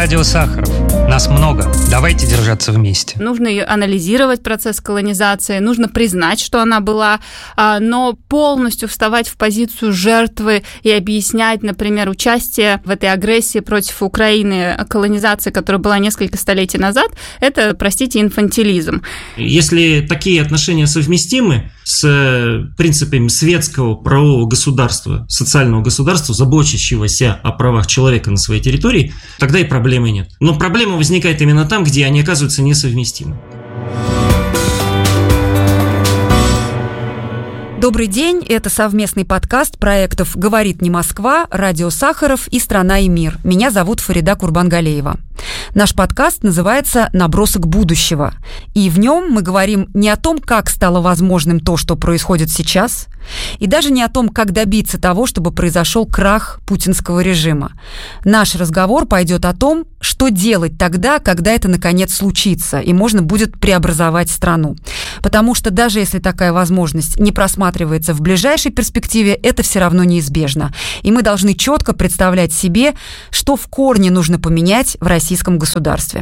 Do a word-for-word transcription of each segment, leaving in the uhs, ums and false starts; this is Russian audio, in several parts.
радио Сахаров. Нас много. Давайте держаться вместе. Нужно анализировать процесс колонизации, нужно признать, что она была, но полностью вставать в позицию жертвы и объяснять, например, участие в этой агрессии против Украины, колонизации, которая была несколько столетий назад, это, простите, инфантилизм. Если такие отношения совместимы с принципами светского правового государства, социального государства, заботящегося о правах человека на своей территории, тогда и проблемы нет. Но проблема возникает именно там, где они оказываются несовместимы. Добрый день, это совместный подкаст проектов «Говорит не Москва», «Радио Сахаров» и «Страна и мир». Меня зовут Фарида Курбангалеева. Наш подкаст называется «Набросок будущего». И в нем мы говорим не о том, как стало возможным то, что происходит сейчас, и даже не о том, как добиться того, чтобы произошел крах путинского режима. Наш разговор пойдет о том, что делать тогда, когда это наконец случится, и можно будет преобразовать страну. Потому что даже если такая возможность не просматривается в ближайшей перспективе, это все равно неизбежно. И мы должны четко представлять себе, что в корне нужно поменять в российском государстве.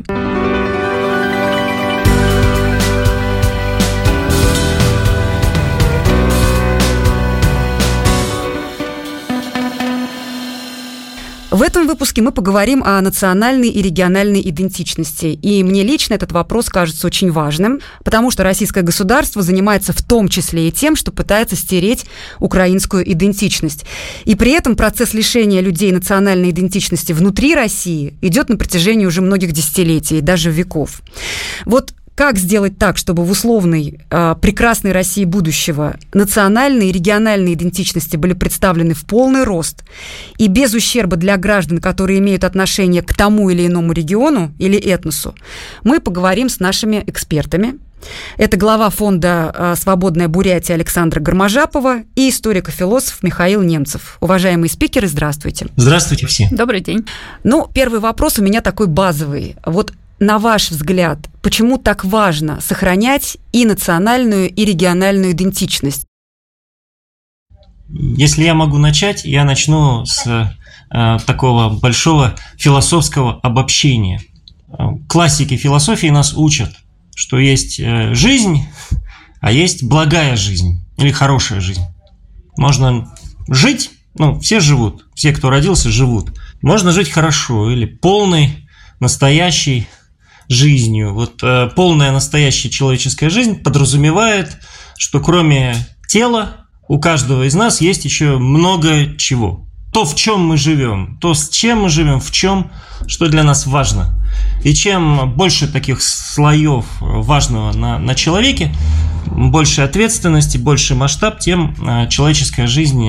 В этом выпуске мы поговорим о национальной и региональной идентичности. И мне лично этот вопрос кажется очень важным, потому что российское государство занимается в том числе и тем, что пытается стереть украинскую идентичность. И при этом процесс лишения людей национальной идентичности внутри России идет на протяжении уже многих десятилетий, даже веков. Вот как сделать так, чтобы в условной э, прекрасной России будущего национальные и региональные идентичности были представлены в полный рост и без ущерба для граждан, которые имеют отношение к тому или иному региону или этносу, мы поговорим с нашими экспертами. Это глава фонда э, «Свободная Бурятия» Александра Гарможапова и историк и философ Михаил Немцев. Уважаемые спикеры, здравствуйте. Здравствуйте все. Добрый день. Ну, первый вопрос у меня такой базовый. Вот на ваш взгляд, почему так важно сохранять и национальную, и региональную идентичность? Если я могу начать, я начну с э, такого большого философского обобщения. Классики философии нас учат, что есть э, жизнь, а есть благая жизнь или хорошая жизнь. Можно жить, ну, все живут, все, кто родился, живут. Можно жить хорошо или полной, настоящей жизнью. Вот э, полная настоящая человеческая жизнь подразумевает, что кроме тела у каждого из нас есть еще много чего. То, в чем мы живем, то, с чем мы живем, в чем, что для нас важно. И чем больше таких слоев важного на, на человеке, больше ответственности, больше масштаб, тем э, человеческая жизнь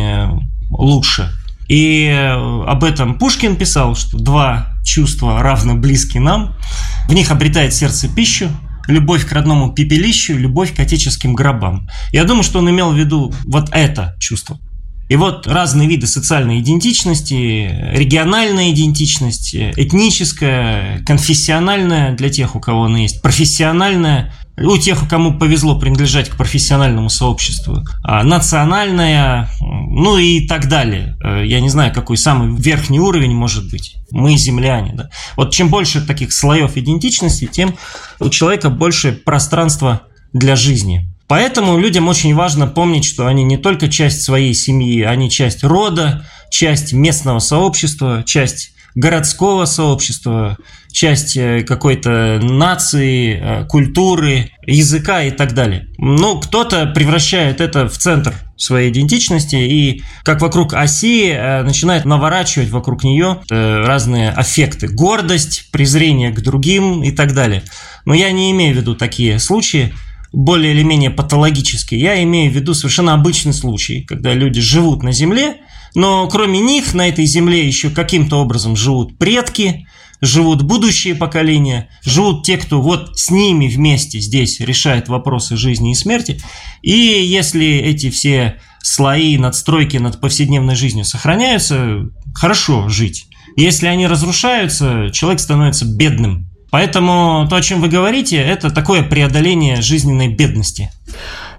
лучше. И об этом Пушкин писал, что два чувства равно близки нам. В них обретает сердце пищу, любовь к родному пепелищу, любовь к отеческим гробам. Я думаю, что он имел в виду вот это чувство. И вот разные виды социальной идентичности, региональная идентичность, этническая, конфессиональная для тех, у кого она есть, профессиональная, у тех, кому повезло принадлежать к профессиональному сообществу, национальная, ну и так далее. Я не знаю, какой самый верхний уровень может быть. Мы земляне. Да? Вот чем больше таких слоев идентичности, тем у человека больше пространства для жизни. Поэтому людям очень важно помнить, что они не только часть своей семьи, они часть рода, часть местного сообщества, часть городского сообщества, часть какой-то нации, культуры, языка и так далее. Ну, кто-то превращает это в центр своей идентичности и, как вокруг оси, начинает наворачивать вокруг нее разные аффекты. Гордость, презрение к другим и так далее. Но я не имею в виду такие случаи, более или менее патологические. Я имею в виду совершенно обычный случай, когда люди живут на земле, но кроме них на этой земле еще каким-то образом живут предки, живут будущие поколения, живут те, кто вот с ними вместе здесь решает вопросы жизни и смерти. И если эти все слои надстройки над повседневной жизнью сохраняются, хорошо жить. Если они разрушаются, человек становится бедным. Поэтому то, о чем вы говорите, это такое преодоление жизненной бедности.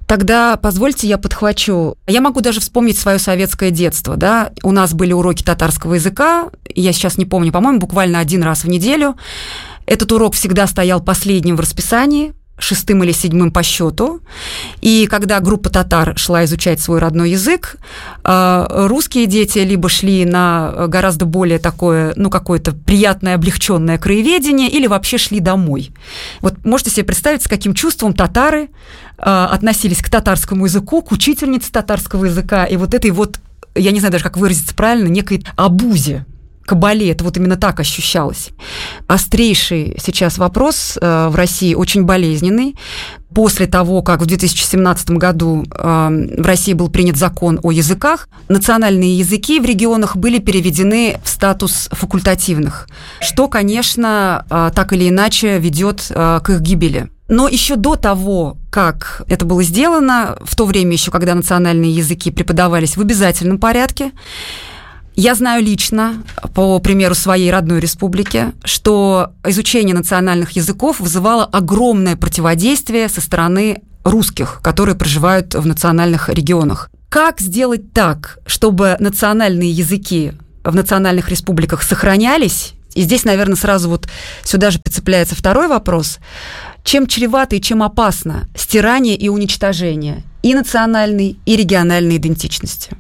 Тогда позвольте я подхвачу. Я могу даже вспомнить свое советское детство. Да? У нас были уроки татарского языка, я сейчас не помню, по-моему, буквально один раз в неделю. Этот урок всегда стоял последним в расписании, шестым или седьмым по счету. И когда группа татар шла изучать свой родной язык, русские дети либо шли на гораздо более такое, ну, какое-то приятное, облегченное краеведение, или вообще шли домой. Вот можете себе представить, с каким чувством татары относились к татарскому языку, к учительнице татарского языка, и вот этой вот, я не знаю даже, как выразиться правильно, некой обузе, кабале, это вот именно так ощущалось. Острейший сейчас вопрос в России, очень болезненный. После того, как в две тысячи семнадцатом году в России был принят закон о языках, национальные языки в регионах были переведены в статус факультативных, что, конечно, так или иначе ведет к их гибели. Но еще до того, как это было сделано, в то время еще, когда национальные языки преподавались в обязательном порядке, я знаю лично, по примеру своей родной республики, что изучение национальных языков вызывало огромное противодействие со стороны русских, которые проживают в национальных регионах. Как сделать так, чтобы национальные языки в национальных республиках сохранялись? И здесь, наверное, сразу вот сюда же прицепляется второй вопрос. Чем чревато и чем опасно стирание и уничтожение и национальной, и региональной идентичности?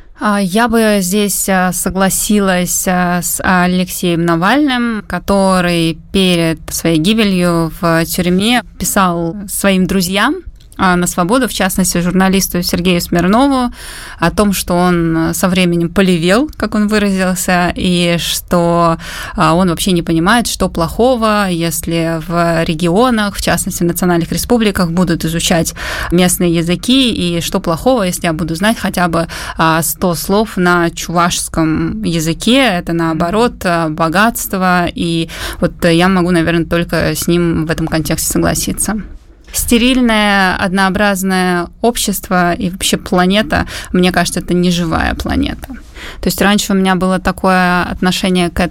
Я бы здесь согласилась с Алексеем Навальным, который перед своей гибелью в тюрьме писал своим друзьям на свободу, в частности, журналисту Сергею Смирнову, о том, что он со временем полевел, как он выразился, и что он вообще не понимает, что плохого, если в регионах, в частности, в национальных республиках, будут изучать местные языки, и что плохого, если я буду знать хотя бы сто слов на чувашском языке. Это, наоборот, богатство, и вот я могу, наверное, только с ним в этом контексте согласиться. Стерильное, однообразное общество и вообще планета, мне кажется, это не живая планета. То есть раньше у меня было такое отношение к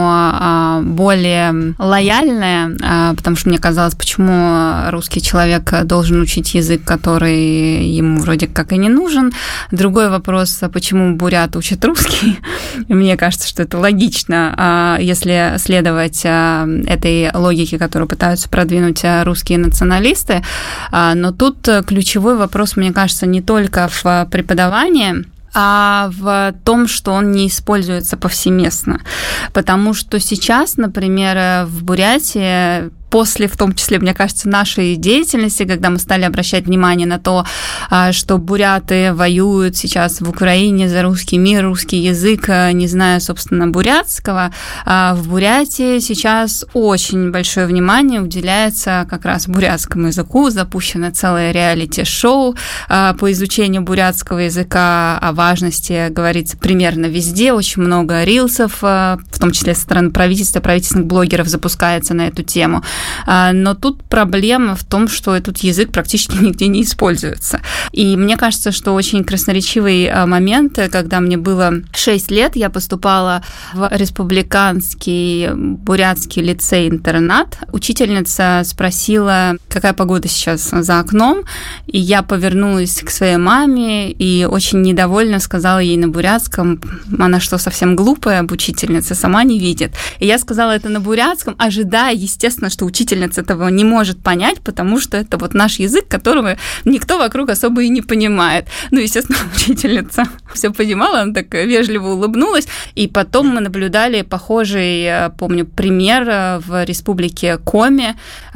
этому более лояльное, потому что мне казалось, почему русский человек должен учить язык, который ему вроде как и не нужен. Другой вопрос, почему бурят учат русский. Мне кажется, что это логично, если следовать этой логике, которую пытаются продвинуть русские националисты. Но тут ключевой вопрос, мне кажется, не только в преподавании, а в том, что он не используется повсеместно. Потому что сейчас, например, в Бурятии, после, в том числе, мне кажется, нашей деятельности, когда мы стали обращать внимание на то, что буряты воюют сейчас в Украине за русский мир, русский язык, не зная, собственно, бурятского, в Бурятии сейчас очень большое внимание уделяется как раз бурятскому языку. Запущено целое реалити-шоу по изучению бурятского языка, о важности говорится примерно везде, очень много рилсов, в том числе со стороны правительства, правительственных блогеров запускается на эту тему. Но тут проблема в том, что этот язык практически нигде не используется. И мне кажется, что очень красноречивый момент, когда мне было шесть лет, я поступала в республиканский бурятский лицей-интернат. Учительница спросила, какая погода сейчас за окном, и я повернулась к своей маме и очень недовольно сказала ей на бурятском: она что, совсем глупая, учительница, сама не видит. И я сказала это на бурятском, ожидая, естественно, что учительница этого не может понять, потому что это вот наш язык, которого никто вокруг особо и не понимает. Ну, естественно, учительница все понимала, она так вежливо улыбнулась. И потом мы наблюдали похожий, помню, пример в республике Коми,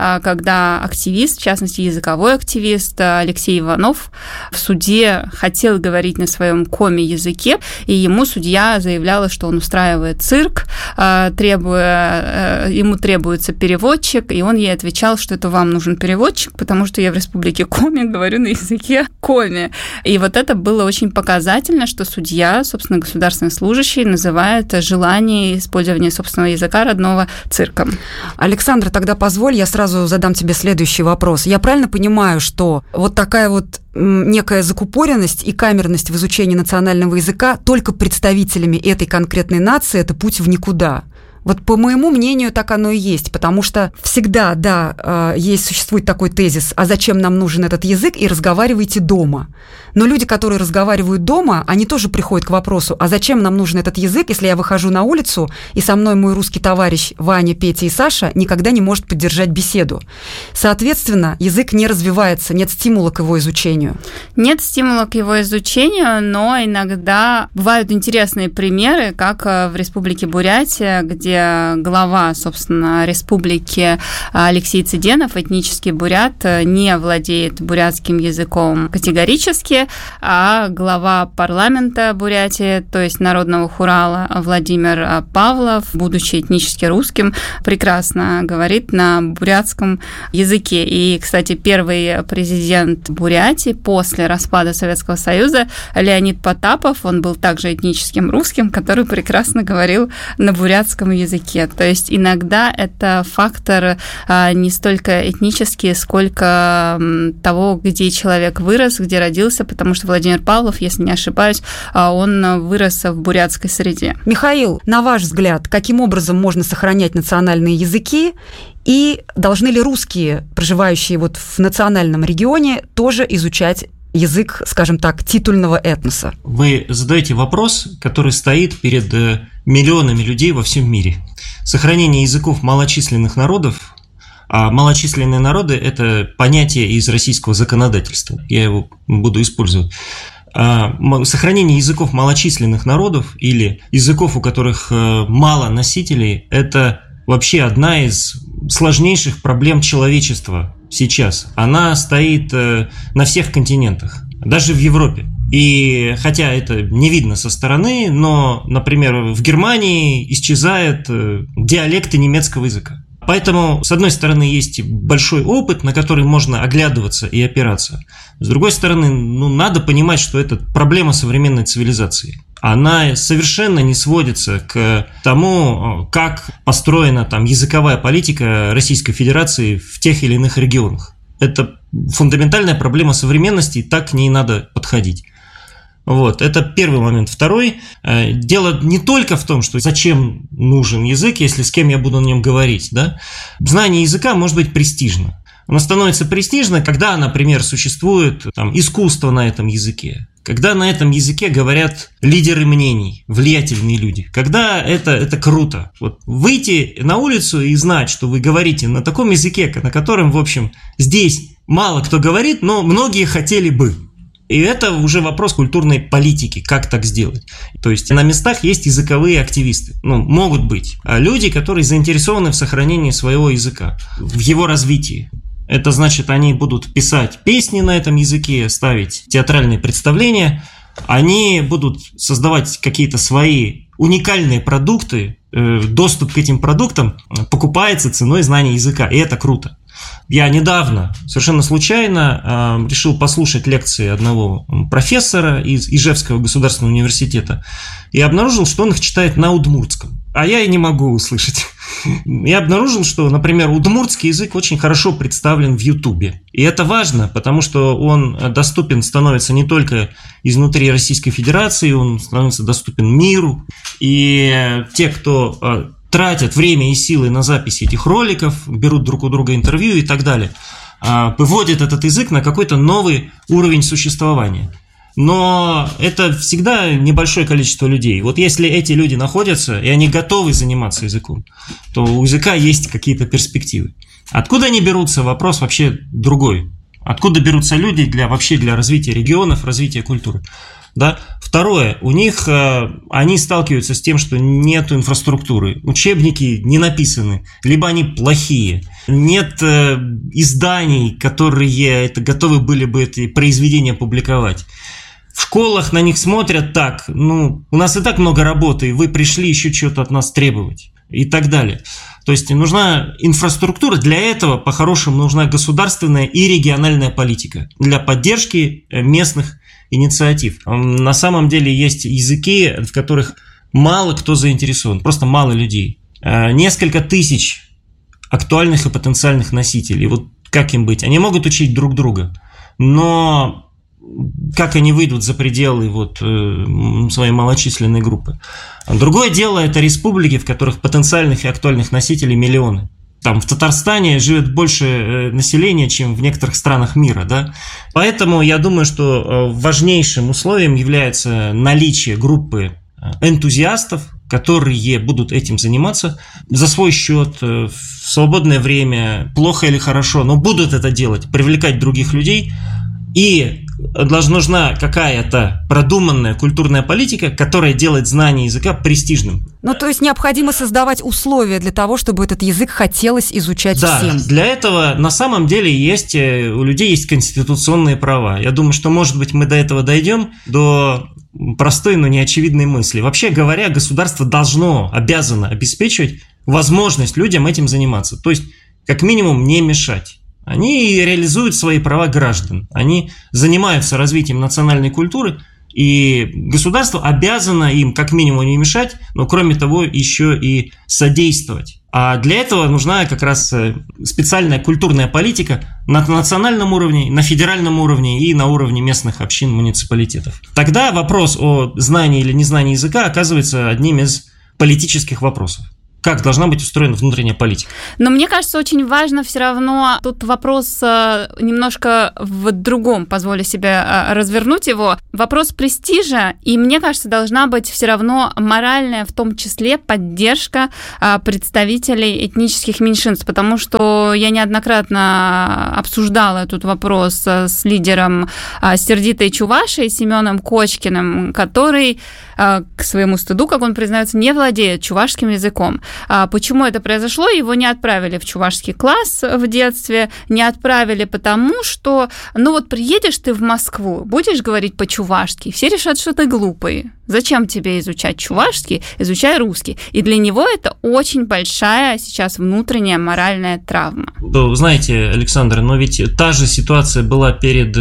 когда активист, в частности, языковой активист Алексей Иванов в суде хотел говорить на своем коми-языке, и ему судья заявляла, что он устраивает цирк, требуя, ему требуется переводчик, и он ей отвечал, что это вам нужен переводчик, потому что я в республике Коми говорю на языке коми. И вот это было очень показательно, что судья, собственно, государственный служащий, называет желание использования собственного языка родного цирком. Александра, тогда позволь, я сразу задам тебе следующий вопрос. Я правильно понимаю, что вот такая вот некая закупоренность и камерность в изучении национального языка только представителями этой конкретной нации – это путь в никуда? Вот по моему мнению, так оно и есть, потому что всегда, да, есть, существует такой тезис, а зачем нам нужен этот язык, и разговаривайте дома. Но люди, которые разговаривают дома, они тоже приходят к вопросу, а зачем нам нужен этот язык, если я выхожу на улицу, и со мной мой русский товарищ Ваня, Петя и Саша никогда не может поддержать беседу. Соответственно, язык не развивается, нет стимула к его изучению. Нет стимула к его изучению, но иногда бывают интересные примеры, как в Республике Бурятия, где глава, собственно, республики Алексей Цыденов, этнический бурят, не владеет бурятским языком категорически, а глава парламента Бурятии, то есть Народного хурала Владимир Павлов, будучи этнически русским, прекрасно говорит на бурятском языке. И, кстати, первый президент Бурятии после распада Советского Союза Леонид Потапов, он был также этническим русским, который прекрасно говорил на бурятском языке. языке. То есть иногда это фактор а, не столько этнический, сколько м, того, где человек вырос, где родился, потому что Владимир Павлов, если не ошибаюсь, а, он вырос в бурятской среде. Михаил, на ваш взгляд, каким образом можно сохранять национальные языки? И должны ли русские, проживающие вот в национальном регионе, тоже изучать язык, скажем так, титульного этноса? Вы задаете вопрос, который стоит перед миллионами людей во всем мире. Сохранение языков малочисленных народов, а малочисленные народы – это понятие из российского законодательства, я его буду использовать. Сохранение языков малочисленных народов или языков, у которых мало носителей – это вообще одна из сложнейших проблем человечества сейчас. Она стоит на всех континентах, даже в Европе. И хотя это не видно со стороны, но, например, в Германии исчезают диалекты немецкого языка. Поэтому, с одной стороны, есть большой опыт, на который можно оглядываться и опираться. С другой стороны, ну, надо понимать, что это проблема современной цивилизации. Она совершенно не сводится к тому, как построена там языковая политика Российской Федерации в тех или иных регионах. Это фундаментальная проблема современности, и так к ней надо подходить. Вот, это первый момент. Второй, дело не только в том, что зачем нужен язык, если с кем я буду на нем говорить, да? Знание языка может быть престижно. Оно становится престижно, когда, например, существует там, искусство на этом языке, когда на этом языке говорят лидеры мнений, влиятельные люди, когда это, это круто. Вот выйти на улицу и знать, что вы говорите на таком языке, на котором, в общем, здесь мало кто говорит, но многие хотели бы. И это уже вопрос культурной политики, как так сделать. То есть на местах есть языковые активисты, ну, могут быть люди, которые заинтересованы в сохранении своего языка, в его развитии. Это значит, они будут писать песни на этом языке, ставить театральные представления, они будут создавать какие-то свои уникальные продукты, доступ к этим продуктам покупается ценой знания языка, и это круто. Я недавно, совершенно случайно, э, решил послушать лекции одного профессора из Ижевского государственного университета и обнаружил, что он их читает на удмуртском, а я и не могу услышать. Я обнаружил, что, например, удмуртский язык очень хорошо представлен в Ютубе. И это важно, потому что он доступен становится не только изнутри Российской Федерации, он становится доступен миру. И те, кто тратят время и силы на запись этих роликов, берут друг у друга интервью и так далее, выводят этот язык на какой-то новый уровень существования. Но это всегда небольшое количество людей. Вот если эти люди находятся, и они готовы заниматься языком, то у языка есть какие-то перспективы. Откуда они берутся, вопрос вообще другой. Откуда берутся люди для, вообще для развития регионов, развития культуры. Да? Второе, у них, они сталкиваются с тем, что нет инфраструктуры, учебники не написаны, либо они плохие, нет изданий, которые это, готовы были бы эти произведения публиковать. В школах на них смотрят так, ну, у нас и так много работы, и вы пришли еще что-то от нас требовать, и так далее. То есть нужна инфраструктура, для этого, по-хорошему, нужна государственная и региональная политика для поддержки местных инициатив. На самом деле есть языки, в которых мало кто заинтересован, просто мало людей. Несколько тысяч актуальных и потенциальных носителей. Вот как им быть? Они могут учить друг друга, но как они выйдут за пределы вот, своей малочисленной группы. Другое дело – это республики, в которых потенциальных и актуальных носителей миллионы. Там в Татарстане живет больше населения, чем в некоторых странах мира, да? Поэтому я думаю, что важнейшим условием является наличие группы энтузиастов, которые будут этим заниматься за свой счет, в свободное время, плохо или хорошо, но будут это делать, привлекать других людей. И нужна какая-то продуманная культурная политика, которая делает знание языка престижным. Ну, то есть необходимо создавать условия для того, чтобы этот язык хотелось изучать да, всем. Да, для этого на самом деле есть, у людей есть конституционные права. Я думаю, что, может быть, мы до этого дойдем, до простой, но неочевидной мысли. Вообще говоря, государство должно, обязано обеспечивать возможность людям этим заниматься. То есть, как минимум, не мешать. Они реализуют свои права граждан, они занимаются развитием национальной культуры, и государство обязано им как минимум не мешать, но кроме того еще и содействовать. А для этого нужна как раз специальная культурная политика на национальном уровне, на федеральном уровне и на уровне местных общин, муниципалитетов. Тогда вопрос о знании или незнании языка оказывается одним из политических вопросов. Как должна быть устроена внутренняя политика? Но мне кажется, очень важно все равно, тут вопрос немножко в другом, позволю себе развернуть его. Вопрос престижа, и мне кажется, должна быть все равно моральная, в том числе, поддержка представителей этнических меньшинств, потому что я неоднократно обсуждала этот вопрос с лидером сердитой Чувашии Семеном Кочкиным, который, к своему стыду, как он признается, не владеет чувашским языком. Почему это произошло? Его не отправили в чувашский класс в детстве, не отправили потому, что, ну вот приедешь ты в Москву, будешь говорить по-чувашски, все решат, что ты глупый. Зачем тебе изучать чувашский? Изучай русский. И для него это очень большая сейчас внутренняя моральная травма. Вы знаете, Александр, но ведь та же ситуация была перед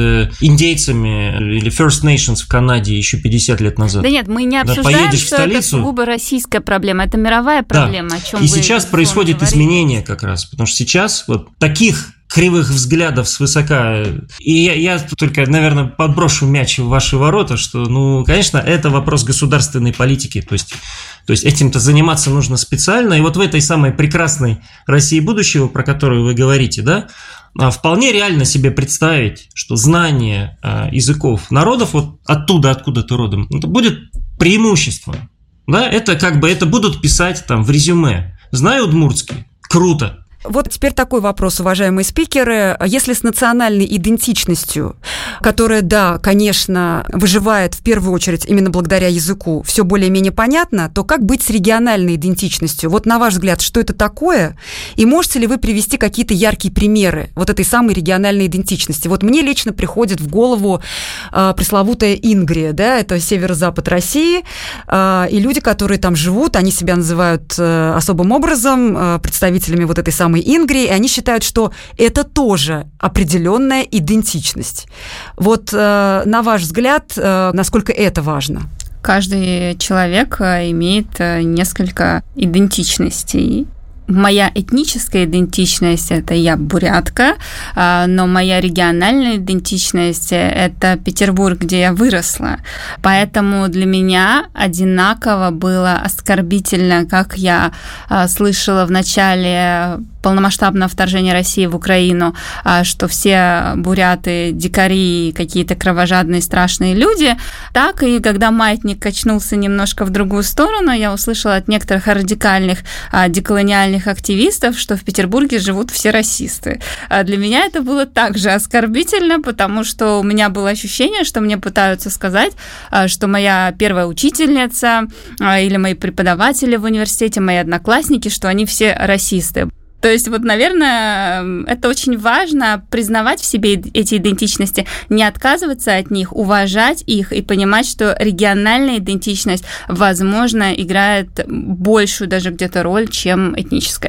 индейцами или First Nations в Канаде еще пятьдесят лет назад. Да нет, мы не обсуждаем, да, что это сугубо российская проблема, это мировая проблема. Да. О чем И сейчас происходит говорите. изменение как раз, потому что сейчас вот таких кривых взглядов свысока. И я, я только, наверное, подброшу мяч в ваши ворота, что, ну, конечно, это вопрос государственной политики. То есть, то есть этим-то заниматься нужно специально. И вот в этой самой прекрасной России будущего, про которую вы говорите, да, вполне реально себе представить, что знание языков народов, вот оттуда, откуда ты родом, это будет преимуществом. Да, это как бы, это будут писать там в резюме. Знаю удмуртский? Круто. Вот теперь такой вопрос, уважаемые спикеры. Если с национальной идентичностью, которая, да, конечно, выживает в первую очередь именно благодаря языку, все более-менее понятно, то как быть с региональной идентичностью? Вот на ваш взгляд, что это такое? И можете ли вы привести какие-то яркие примеры вот этой самой региональной идентичности? Вот мне лично приходит в голову э, пресловутая Ингрия, да, это северо-запад России, э, и люди, которые там живут, они себя называют э, особым образом э, представителями вот этой самой Ингрии, и они считают, что это тоже определенная идентичность. Вот э, на ваш взгляд, э, насколько это важно? Каждый человек имеет несколько идентичностей. Моя этническая идентичность – это я бурятка, но моя региональная идентичность – это Петербург, где я выросла. Поэтому для меня одинаково было оскорбительно, как я слышала в начале полномасштабного вторжения России в Украину, что все буряты, дикари, какие-то кровожадные, страшные люди, так и когда маятник качнулся немножко в другую сторону, я услышала от некоторых радикальных деколониальных активистов, что в Петербурге живут все расисты. Для меня это было также оскорбительно, потому что у меня было ощущение, что мне пытаются сказать, что моя первая учительница или мои преподаватели в университете, мои одноклассники, что они все расисты. То есть, вот, наверное, это очень важно, признавать в себе эти идентичности, не отказываться от них, уважать их и понимать, что региональная идентичность, возможно, играет большую даже где-то роль, чем этническая.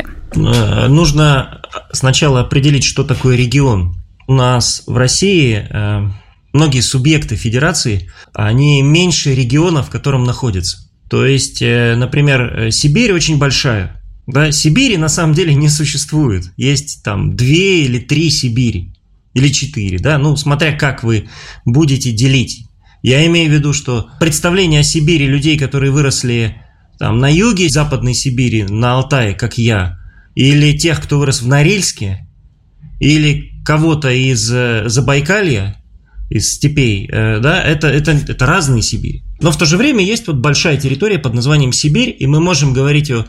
Нужно сначала определить, что такое регион. У нас в России многие субъекты федерации, они меньше региона, в котором находятся. То есть, например, Сибирь очень большая. Да, Сибири на самом деле не существует. Есть там две или три Сибири. или четыре, да, ну, смотря как вы будете делить. Я имею в виду, что представление о Сибири людей, которые выросли там на юге Западной Сибири, на Алтае, как я, или тех, кто вырос в Норильске, или кого-то из Забайкалья, из степей, да, это, это, это разные Сибири. Но в то же время есть вот большая территория под названием Сибирь, и мы можем говорить о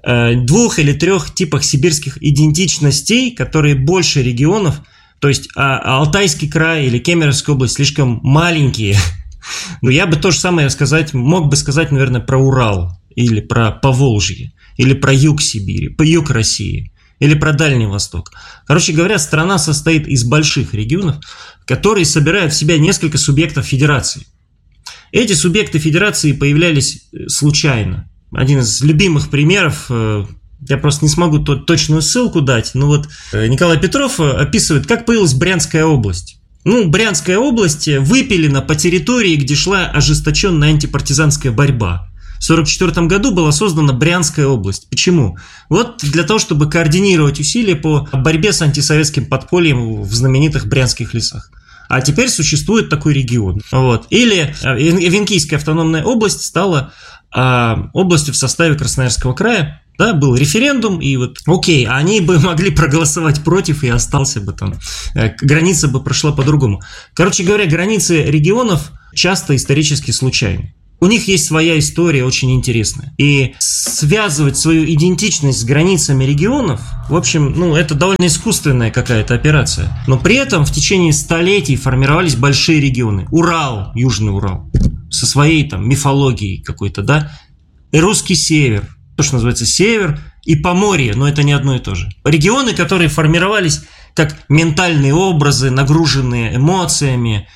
двух или трех типах сибирских идентичностей, которые больше регионов, то есть Алтайский край или Кемеровская область слишком маленькие. Но я бы то же самое сказать, мог бы сказать, наверное, про Урал, или про Поволжье, или про юг Сибири, по юг России, или про Дальний Восток. Короче говоря, страна состоит из больших регионов, которые собирают в себя несколько субъектов федерации. Эти субъекты федерации появлялись случайно. Один из любимых примеров, я просто не смогу точную ссылку дать, но вот Николай Петров описывает, как появилась Брянская область. Ну, Брянская область выпилена по территории, где шла ожесточенная антипартизанская борьба. В сорок четвёртом году была создана Брянская область. Почему? Вот для того, чтобы координировать усилия по борьбе с антисоветским подпольем в знаменитых Брянских лесах. А теперь существует такой регион. Вот. Или Венкийская автономная область стала а, областью в составе Красноярского края. Да, был референдум, и вот, окей, они бы могли проголосовать против, и остался бы там, граница бы прошла по-другому. Короче говоря, границы регионов часто исторически случайны. У них есть своя история очень интересная. И связывать свою идентичность с границами регионов, в общем, ну, это довольно искусственная какая-то операция. Но при этом в течение столетий формировались большие регионы. Урал, Южный Урал, со своей там мифологией какой-то, да, и русский север, то, что называется север, и Поморье, но это не одно и то же. Регионы, которые формировались как ментальные образы, нагруженные эмоциями,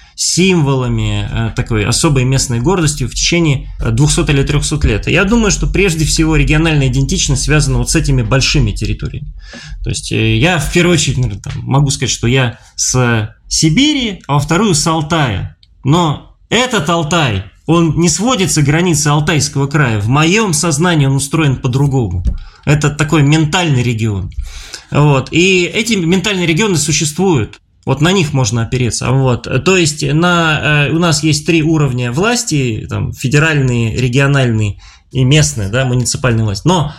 символами, такой особой местной гордостью в течение двухсот или трехсот лет. И я думаю, что прежде всего региональная идентичность связана вот с этими большими территориями. То есть я в первую очередь, наверное, там, могу сказать, что я с Сибири, а во вторую с Алтая. Но этот Алтай, он не сводится к границе Алтайского края. В моем сознании он устроен по-другому. Это такой ментальный регион. Вот. И эти ментальные регионы существуют. Вот на них можно опереться. Вот. То есть на, у нас есть три уровня власти, там, федеральные, региональные и местные, да, муниципальные власти. Но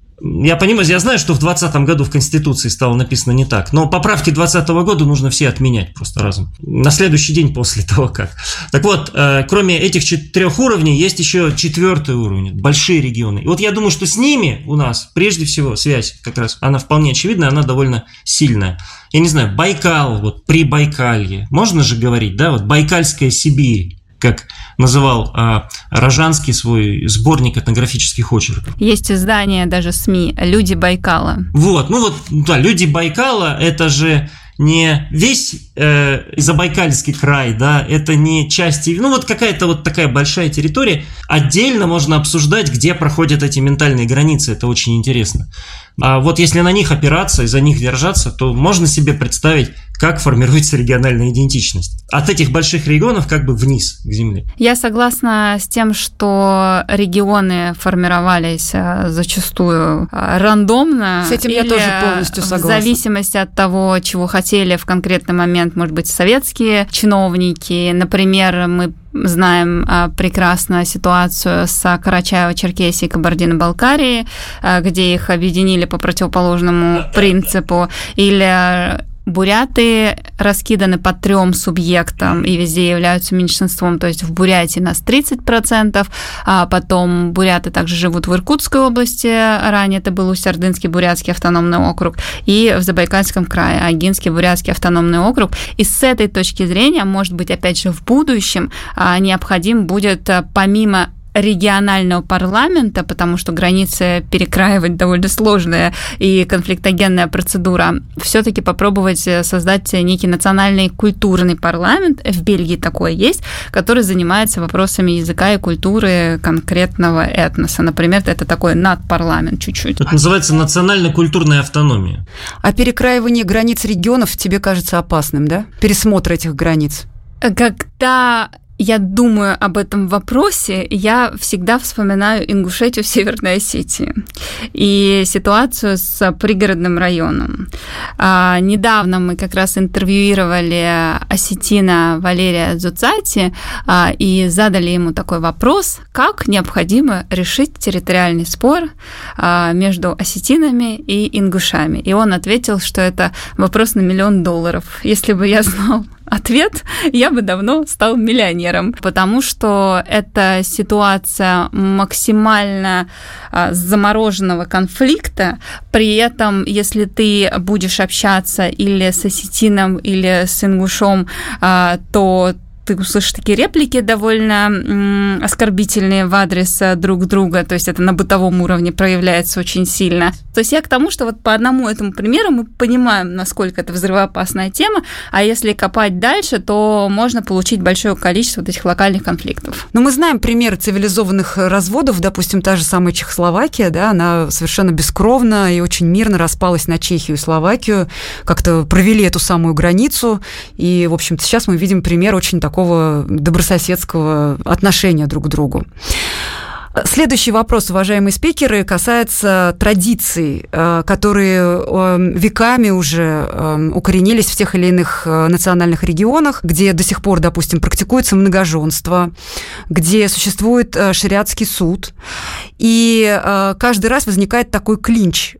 я понимаю, я знаю, что в двадцатом году в Конституции стало написано не так, но поправки двадцатого года нужно все отменять просто разом. На следующий день после того, как. Так вот, кроме этих четырех уровней, есть еще четвертый уровень, большие регионы. И вот я думаю, что с ними у нас прежде всего связь как раз, она вполне очевидна, она довольно сильная. Я не знаю, Байкал, вот Прибайкалье, можно же говорить, да, вот Байкальская Сибирь, как называл а, Рожанский свой сборник этнографических очерков. Есть издание даже СМИ «Люди Байкала». Вот, ну вот, да, «Люди Байкала» – это же не весь э, Забайкальский край, да, это не части, ну вот какая-то вот такая большая территория. Отдельно можно обсуждать, где проходят эти ментальные границы, это очень интересно. А вот если на них опираться и за них держаться, то можно себе представить, как формируется региональная идентичность. От этих больших регионов как бы вниз, к земле. Я согласна с тем, что регионы формировались зачастую рандомно. С этим я тоже полностью согласна. В зависимости от того, чего хотели в конкретный момент, может быть, советские чиновники. Например, мы знаем а, прекрасно ситуацию с Карачаево-Черкесией и Кабардино-Балкарией, а, где их объединили по противоположному принципу, или буряты раскиданы по трем субъектам и везде являются меньшинством, то есть в Бурятии нас тридцать процентов, а потом буряты также живут в Иркутской области, ранее это был Усть-Ордынский бурятский автономный округ, и в Забайкальском крае Агинский бурятский автономный округ. И с этой точки зрения, может быть, опять же, в будущем необходим будет помимо регионального парламента, потому что границы перекраивать довольно сложная и конфликтогенная процедура, все-таки попробовать создать некий национальный культурный парламент, в Бельгии такое есть, который занимается вопросами языка и культуры конкретного этноса. Например, это такой надпарламент чуть-чуть. Это называется национально-культурная автономия. А перекраивание границ регионов тебе кажется опасным, да? Пересмотр этих границ? Когда я думаю об этом вопросе, я всегда вспоминаю Ингушетию в Северной Осетии и ситуацию с пригородным районом. А, недавно мы как раз интервьюировали осетина Валерия Дзуцати а, и задали ему такой вопрос, как необходимо решить территориальный спор а, между осетинами и ингушами. И он ответил, что это вопрос на миллион долларов. Если бы я знал ответ, я бы давно стал миллионером, потому что это ситуация максимально замороженного конфликта. При этом, если ты будешь общаться или с осетином, или с ингушом, то ты услышишь такие реплики довольно м, оскорбительные в адрес друг друга, то есть это на бытовом уровне проявляется очень сильно. То есть я к тому, что вот по одному этому примеру мы понимаем, насколько это взрывоопасная тема, а если копать дальше, то можно получить большое количество вот этих локальных конфликтов. Но мы знаем примеры цивилизованных разводов, допустим, та же самая Чехословакия, да, она совершенно бескровно и очень мирно распалась на Чехию и Словакию, как-то провели эту самую границу, и, в общем-то, сейчас мы видим пример очень такой такого добрососедского отношения друг к другу. Следующий вопрос, уважаемые спикеры, касается традиций, которые веками уже укоренились в тех или иных национальных регионах, где до сих пор, допустим, практикуется многоженство, где существует шариатский суд. И каждый раз возникает такой клинч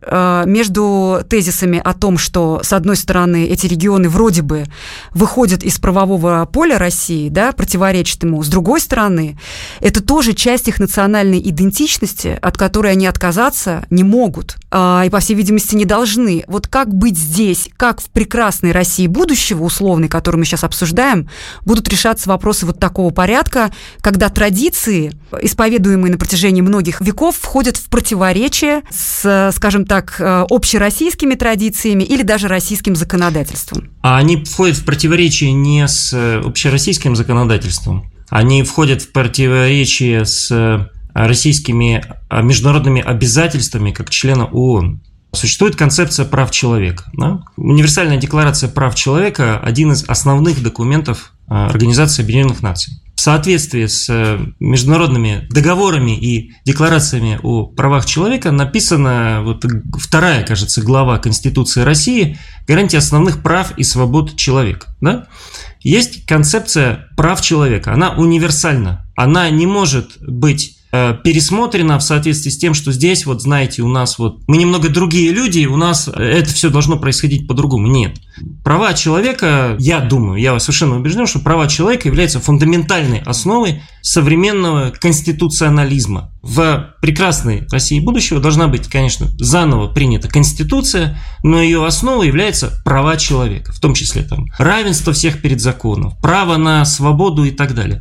между тезисами о том, что, с одной стороны, эти регионы вроде бы выходят из правового поля России, да, противоречат ему, с другой стороны, это тоже часть их национальной идентичности, от которой они отказаться не могут и, по всей видимости, не должны. Вот как быть здесь, как в прекрасной России будущего, условной, которую мы сейчас обсуждаем, будут решаться вопросы вот такого порядка, когда традиции, исповедуемые на протяжении многих веков, входят в противоречие с, скажем так, общероссийскими традициями или даже российским законодательством. А они входят в противоречие не с общероссийским законодательством, они входят в противоречие с российскими международными обязательствами как члена ООН. Существует концепция прав человека. Да? Универсальная декларация прав человека – один из основных документов Организации Объединенных Наций. В соответствии с международными договорами и декларациями о правах человека написана вот вторая, кажется, глава Конституции России «Гарантия основных прав и свобод человека». Да? Есть концепция прав человека, она универсальна, она не может быть пересмотрено в соответствии с тем, что здесь, вот знаете, у нас вот мы немного другие люди, у нас это все должно происходить по-другому. Нет. Права человека, я думаю, я совершенно убежден, что права человека являются фундаментальной основой современного конституционализма. В прекрасной России будущего должна быть, конечно, заново принята Конституция, но ее основой являются права человека, в том числе там равенство всех перед законом, право на свободу и так далее.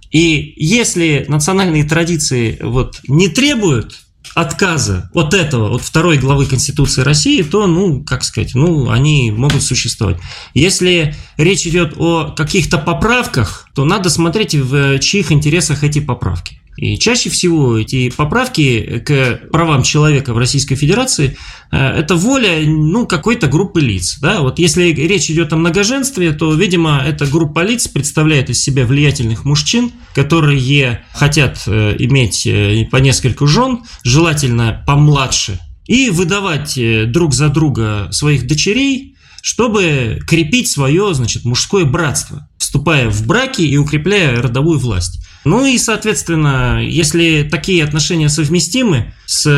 И если национальные традиции вот не требуют отказа от этого, от второй главы Конституции России, то, ну, как сказать, ну, они могут существовать. Если речь идет о каких-то поправках, то надо смотреть, в чьих интересах эти поправки. И чаще всего эти поправки к правам человека в Российской Федерации – это воля, ну, какой-то группы лиц. Да? Вот если речь идет о многоженстве, то, видимо, эта группа лиц представляет из себя влиятельных мужчин, которые хотят иметь по нескольку жен, желательно помладше, и выдавать друг за друга своих дочерей, чтобы крепить свое, значит, мужское братство, вступая в браки и укрепляя родовую власть. Ну и, соответственно, если такие отношения совместимы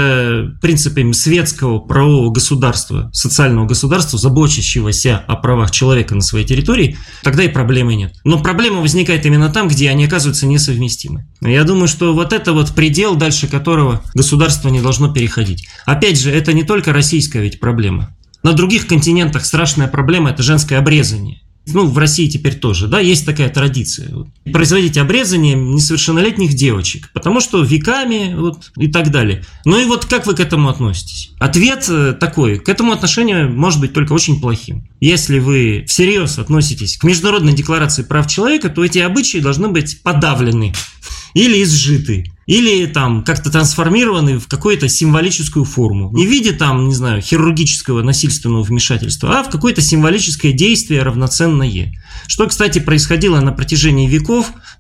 с принципами светского правового государства, социального государства, заботящегося о правах человека на своей территории, тогда и проблемы нет. Но проблема возникает именно там, где они оказываются несовместимы. Я думаю, что вот это вот предел, дальше которого государство не должно переходить. Опять же, это не только российская ведь проблема. На других континентах страшная проблема – это женское обрезание. Ну, в России теперь тоже, да, есть такая традиция. Производить обрезание несовершеннолетних девочек, потому что веками вот, и так далее. Ну и вот как вы к этому относитесь? Ответ такой, к этому отношению может быть только очень плохим. Если вы всерьез относитесь к Международной декларации прав человека, то эти обычаи должны быть подавлены или изжиты, или там как-то трансформированы в какую-то символическую форму. Не в виде там, не знаю, хирургического насильственного вмешательства, а в какое-то символическое действие равноценное. Что, кстати, происходило на протяжении веков,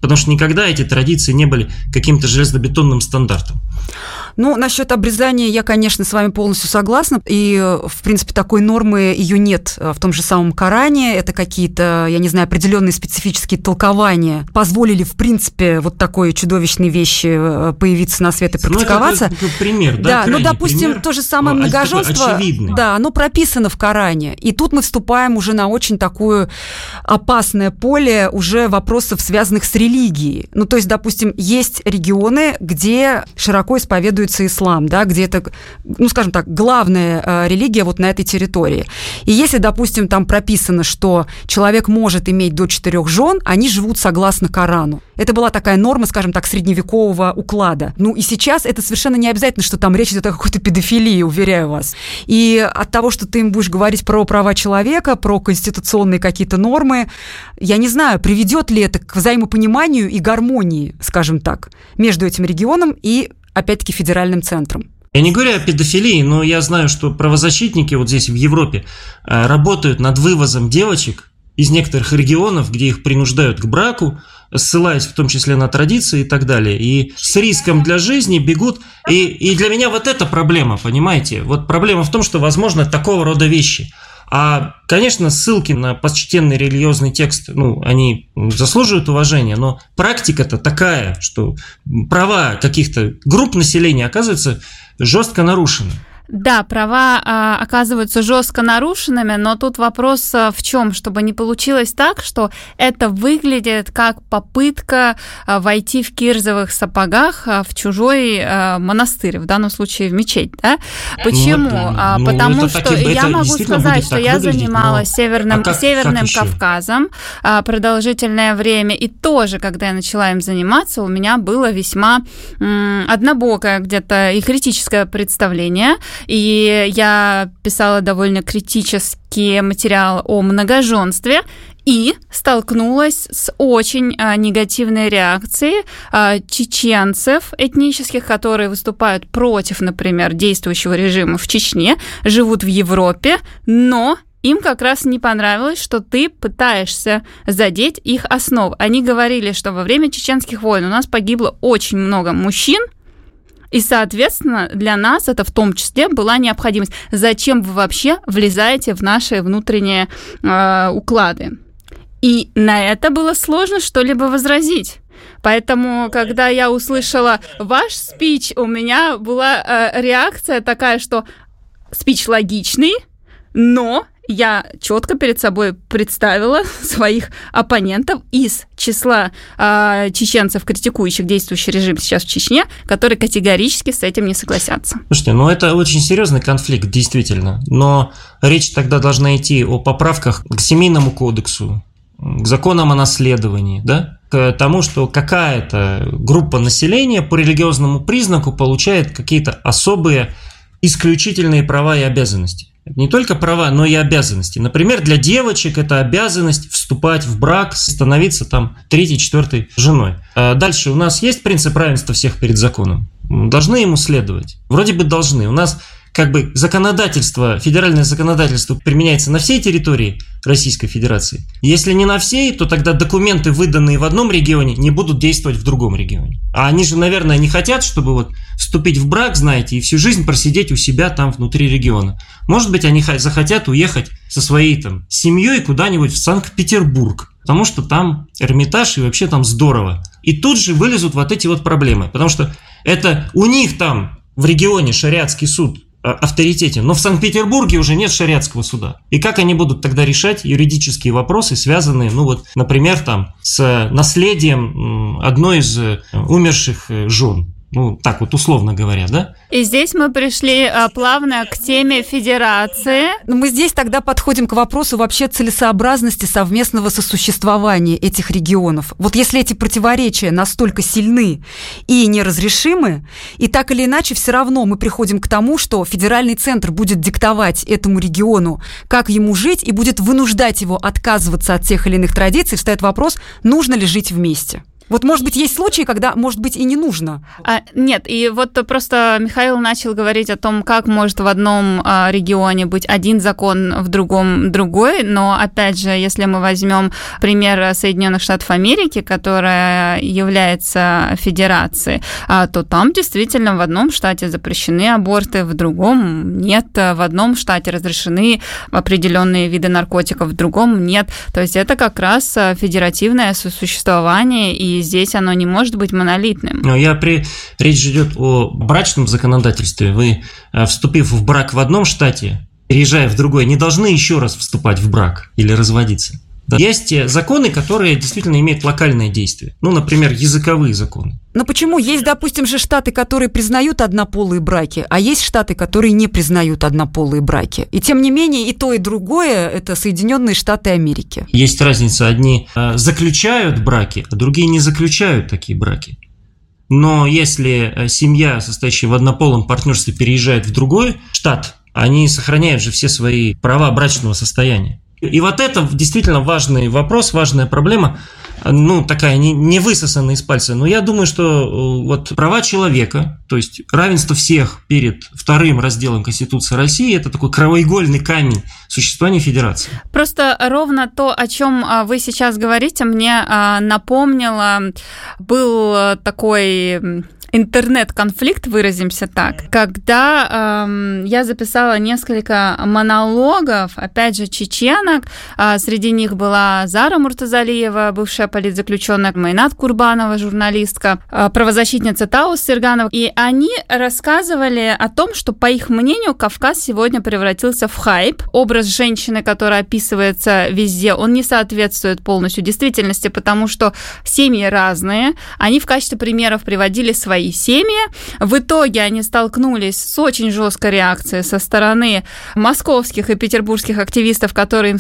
потому что никогда эти традиции не были каким-то железобетонным стандартом. Ну, насчет обрезания я, конечно, с вами полностью согласна. И, в принципе, такой нормы ее нет в том же самом Коране. Это какие-то, я не знаю, определенные специфические толкования позволили, в принципе, вот такой чудовищной вещи появиться на свет и практиковаться. Ну, это как пример, да? Да, ну, допустим, пример, то же самое многоженство, да, оно прописано в Коране. И тут мы вступаем уже на очень такое опасное поле уже вопросов, связанных с религией. Ну, то есть, допустим, есть регионы, где широко исповедуется ислам, да, где это, ну, скажем так, главная э, религия вот на этой территории. И если, допустим, там прописано, что человек может иметь до четырех жен, они живут согласно Корану. Это была такая норма, скажем так, средневекового уклада. Ну, и сейчас это совершенно не обязательно, что там речь идет о какой-то педофилии, уверяю вас. И от того, что ты им будешь говорить про права человека, про конституционные какие-то нормы, я не знаю, приведет ли это к взаимопониманию и гармонии, скажем так, между этим регионом и опять-таки федеральным центром. Я не говорю о педофилии, но я знаю, что правозащитники вот здесь в Европе работают над вывозом девочек из некоторых регионов, где их принуждают к браку, ссылаясь в том числе на традиции и так далее, и с риском для жизни бегут. И, и для меня вот эта проблема, понимаете? Вот проблема в том, что возможно такого рода вещи. А, конечно, ссылки на почтенный религиозный текст, ну, они заслуживают уважения, но практика-то такая, что права каких-то групп населения оказываются жестко нарушены. Да, права а, оказываются жестко нарушенными, но тут вопрос в чем, чтобы не получилось так, что это выглядит как попытка а, войти в кирзовых сапогах а, в чужой а, монастырь, в данном случае в мечеть, да? Почему? Ну, это, а, ну, потому что таки, я могу сказать, что я занималась но... Северным, а как, Северным как Кавказом а, продолжительное время, и тоже, когда я начала им заниматься, у меня было весьма м, однобокое где-то и критическое представление. И я писала довольно критический материал о многоженстве и столкнулась с очень а, негативной реакцией а, чеченцев этнических, которые выступают против, например, действующего режима в Чечне, живут в Европе, но им как раз не понравилось, что ты пытаешься задеть их основы. Они говорили, что во время чеченских войн у нас погибло очень много мужчин, и, соответственно, для нас это в том числе была необходимость. Зачем вы вообще влезаете в наши внутренние э, уклады? И на это было сложно что-либо возразить. Поэтому, когда я услышала ваш спич, у меня была э, реакция такая, что спич логичный, но я четко перед собой представила своих оппонентов из числа э, чеченцев, критикующих действующий режим сейчас в Чечне, которые категорически с этим не согласятся. Слушайте, ну это очень серьезный конфликт, действительно. Но речь тогда должна идти о поправках к Семейному кодексу, к законам о наследовании, да? К тому, что какая-то группа населения по религиозному признаку получает какие-то особые исключительные права и обязанности. Это не только права, но и обязанности. Например, для девочек это обязанность вступать в брак, становиться там третьей, четвертой женой. А дальше у нас есть принцип равенства всех перед законом. Должны ему следовать. Вроде бы должны. У нас как бы законодательство, федеральное законодательство применяется на всей территории Российской Федерации. Если не на всей, то тогда документы, выданные в одном регионе, не будут действовать в другом регионе. А они же, наверное, не хотят, чтобы вот вступить в брак, знаете, и всю жизнь просидеть у себя там внутри региона. Может быть, они захотят уехать со своей там семьей куда-нибудь в Санкт-Петербург, потому что там Эрмитаж и вообще там здорово. И тут же вылезут вот эти вот проблемы, потому что это у них там в регионе шариатский суд авторитетен, но в Санкт-Петербурге уже нет шариатского суда. И как они будут тогда решать юридические вопросы, связанные, ну вот, например, там, с наследием одной из умерших жен? Ну, так вот, условно говоря, да? И здесь мы пришли а, плавно к теме федерации. Мы здесь тогда подходим к вопросу вообще целесообразности совместного сосуществования этих регионов. Вот если эти противоречия настолько сильны и неразрешимы, и так или иначе все равно мы приходим к тому, что федеральный центр будет диктовать этому региону, как ему жить, и будет вынуждать его отказываться от тех или иных традиций, встает вопрос, нужно ли жить вместе. Вот, может быть, есть случаи, когда, может быть, и не нужно. А, нет, и вот просто Михаил начал говорить о том, как может в одном а, регионе быть один закон, в другом другой, но, опять же, если мы возьмем пример Соединенных Штатов Америки, которая является федерацией, а, то там действительно в одном штате запрещены аборты, в другом нет, в одном штате разрешены определенные виды наркотиков, в другом нет. То есть это как раз федеративное сосуществование, и здесь оно не может быть монолитным. Но я при... Речь же идет о брачном законодательстве. Вы, вступив в брак в одном штате, переезжая в другой, не должны еще раз вступать в брак или разводиться. Да. Есть законы, которые действительно имеют локальное действие. Ну, например, языковые законы. Но почему? Есть, допустим, же штаты, которые признают однополые браки, а есть штаты, которые не признают однополые браки. И тем не менее, и то, и другое – это Соединенные Штаты Америки. Есть разница. Одни э, заключают браки, а другие не заключают такие браки. Но если семья, состоящая в однополом партнерстве, переезжает в другой штат, они сохраняют же все свои права брачного состояния. И вот это действительно важный вопрос, важная проблема, ну, такая не, не высосанная из пальца. Но я думаю, что вот права человека, то есть равенство всех перед вторым разделом Конституции России, это такой краеугольный камень существования федерации. Просто ровно то, о чем вы сейчас говорите, мне напомнило, был такой... интернет-конфликт, выразимся так, когда э, я записала несколько монологов, опять же, чеченок, э, среди них была Зара Муртазалиева, бывшая политзаключенная, Майнат Курбанова, журналистка, э, правозащитница Таус Серганова, и они рассказывали о том, что, по их мнению, Кавказ сегодня превратился в хайп. Образ женщины, который описывается везде, он не соответствует полностью действительности, потому что семьи разные, они в качестве примеров приводили свои семьи. В итоге они столкнулись с очень жесткой реакцией со стороны московских и петербургских активистов, которые им